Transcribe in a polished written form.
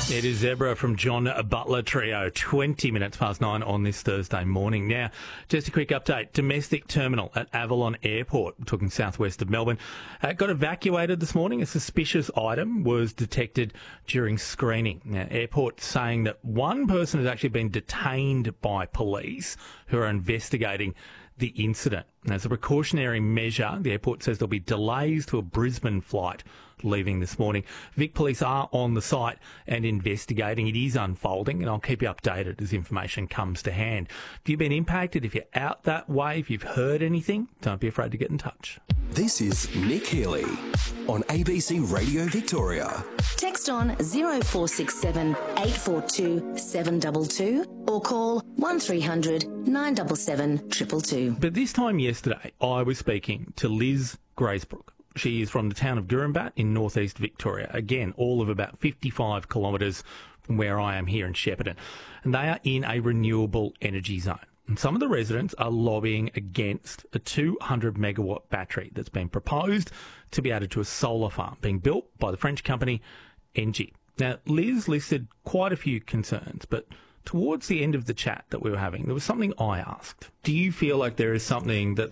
It is Zebra from John Butler Trio, 20 minutes past 9 on this Thursday morning. Now, just a quick update. Domestic terminal at Avalon Airport, talking southwest of Melbourne, got evacuated this morning. A suspicious item was detected during screening. Now, airport saying that one person has actually been detained by police who are investigating the incident. And as a precautionary measure, the airport says there'll be delays to a Brisbane flight leaving this morning. Vic Police are on the site and investigating. It is unfolding, and I'll keep you updated as information comes to hand. If you've been impacted, if you're out that way, if you've heard anything, don't be afraid to get in touch. This is Nick Healy on ABC Radio Victoria. Text on 0467 842 722 or call 1300 977 222. But this time yesterday, I was speaking to Liz Graysbrook. She is from the town of Doorumbat in northeast Victoria. Again, all of about 55 kilometres from where I am here in Shepparton. And they are in a renewable energy zone. And some of the residents are lobbying against a 200 megawatt battery that's been proposed to be added to a solar farm being built by the French company Engie. Now, Liz listed quite a few concerns, but towards the end of the chat that we were having, there was something I asked. Do you feel like there is something that